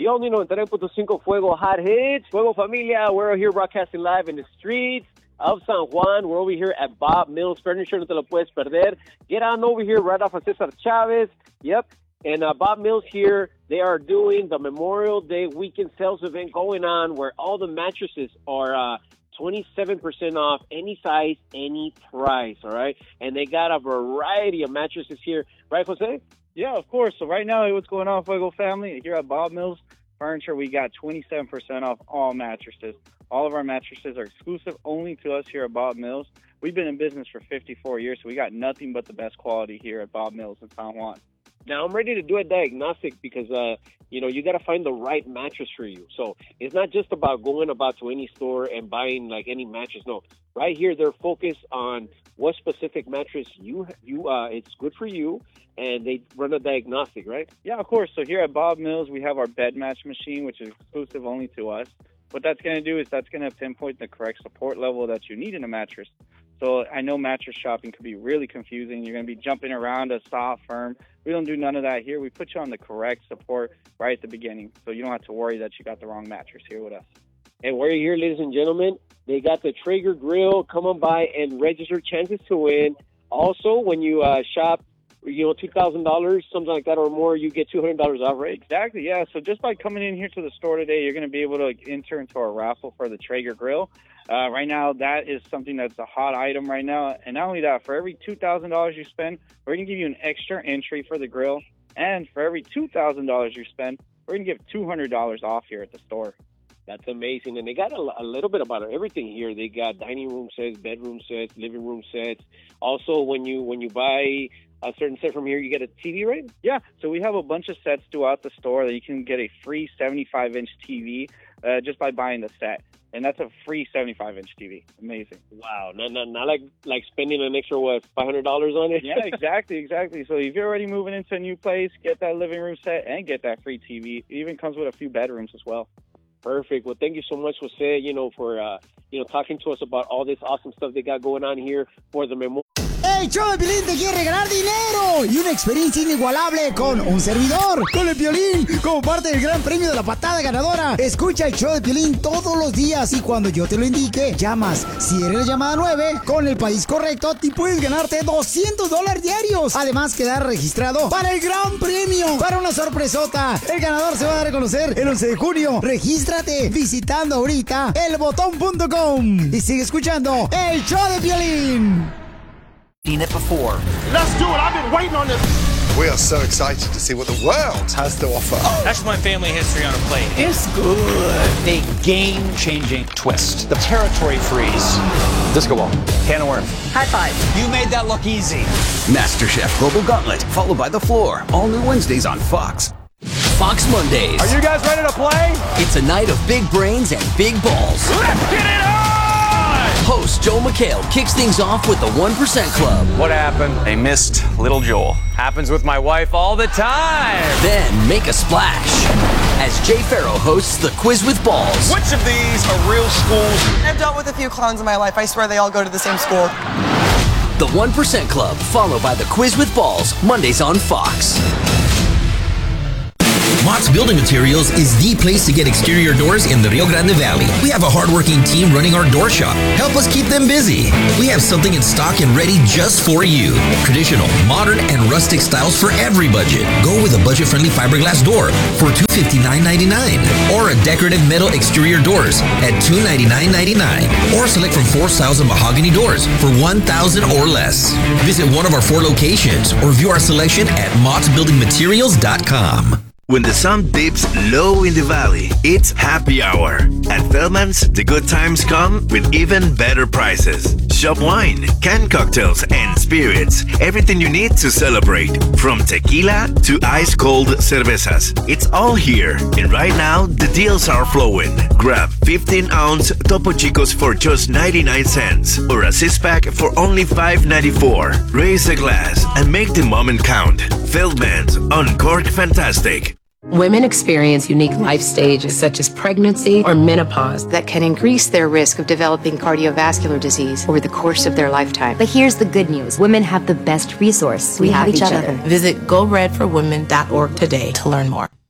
The only 99.5 Fuego Hot Hits. Fuego Familia, we're here broadcasting live in the streets of San Juan. We're over here at Bob Mills Furniture. No te lo puedes perder. Get on over here right off of Cesar Chavez. Yep. And Bob Mills here, they are doing the Memorial Day weekend sales event going on where all the mattresses are 27% off, any size, any price, all right? And they got a variety of mattresses here. Right, Jose? Yeah, of course. So right now, what's going on, Fuego family? Here at Bob Mills Furniture, we got 27% off all mattresses. All of our mattresses are exclusive only to us here at Bob Mills. We've been in business for 54 years, so we got nothing but the best quality here at Bob Mills in San Juan. Now, I'm ready to do a diagnostic because, you got to find the right mattress for you. So it's not just about going about to any store and buying, like, any mattress. No, right here, they're focused on what specific mattress it's good for you, and they run a diagnostic, right? Yeah, of course. So here at Bob Mills, we have our bed match machine, which is exclusive only to us. What that's going to do is that's going to pinpoint the correct support level that you need in a mattress. So I know mattress shopping could be really confusing. You're going to be jumping around a soft, firm. We don't do none of that here. We put you on the correct support right at the beginning, so you don't have to worry that you got the wrong mattress here with us. And we're here, ladies and gentlemen. They got the Traeger grill. Come on by and register chances to win. Also, when you shop, $2,000, something like that or more, you get $200 off, right? Exactly, yeah. So just by coming in here to the store today, you're going to be able to enter into our raffle for the Traeger grill. Right now, that is something that's a hot item right now. And not only that, for every $2,000 you spend, we're going to give you an extra entry for the grill. And for every $2,000 you spend, we're going to give $200 off here at the store. That's amazing. And they got a little bit about everything here. They got dining room sets, bedroom sets, living room sets. Also, when you buy a certain set from here, you get a TV, right? Yeah. So we have a bunch of sets throughout the store that you can get a free 75-inch TV just by buying the set. And that's a free 75-inch TV. Amazing. Wow. Not like spending an extra, $500 on it? Yeah, exactly. So if you're already moving into a new place, get that living room set and get that free TV. It even comes with a few bedrooms as well. Perfect. Well, thank you so much, Jose, for talking to us about all this awesome stuff they got going on here for the Memorial. ¡El show de Piolín te quiere ganar dinero! Y una experiencia inigualable con un servidor, con el Piolín, como parte del gran premio de la patada ganadora. Escucha el show de Piolín todos los días y cuando yo te lo indique, llamas. Si eres la llamada 9, con el país correcto, y puedes ganarte $200 diarios. Además, quedar registrado para el gran premio, para una sorpresota. El ganador se va a dar a conocer el 11 de junio. Regístrate visitando ahorita elbotón.com y sigue escuchando el show de Piolín. Seen it before. Let's do it. I've been waiting on this. We are so excited to see what the world has to offer. That's my family history on a plate. It's good. A game-changing twist. The territory freeze. Disco ball. Can of worms. High five. You made that look easy. MasterChef Global Gauntlet, followed by The Floor. All new Wednesdays on Fox. Fox Mondays. Are you guys ready to play? It's a night of big brains and big balls. Let's get it on! Host Joel McHale kicks things off with the 1% Club. What happened? They missed little Joel. Happens with my wife all the time. Then make a splash as Jay Farrow hosts the Quiz with Balls. Which of these are real schools? I've dealt with a few clowns in my life. I swear they all go to the same school. The 1% Club, followed by the Quiz with Balls, Mondays on Fox. Mott's Building Materials is the place to get exterior doors in the Rio Grande Valley. We have a hardworking team running our door shop. Help us keep them busy. We have something in stock and ready just for you. Traditional, modern, and rustic styles for every budget. Go with a budget-friendly fiberglass door for $259.99 or a decorative metal exterior doors at $299.99 or select from 4 styles of mahogany doors for $1,000 or less. Visit one of our 4 locations or view our selection at mottsbuildingmaterials.com. When the sun dips low in the valley, it's happy hour. At Feldman's, the good times come with even better prices. Shop wine, canned cocktails, and spirits. Everything you need to celebrate. From tequila to ice-cold cervezas. It's all here. And right now, the deals are flowing. Grab 15-ounce Topo Chicos for just 99 cents. Or a 6-pack for only $5.94. Raise a glass and make the moment count. Feldman's, Uncorked Fantastic. Women experience unique life stages such as pregnancy or menopause that can increase their risk of developing cardiovascular disease over the course of their lifetime. But here's the good news. Women have the best resource. We have each other. Visit GoRedForWomen.org today to learn more.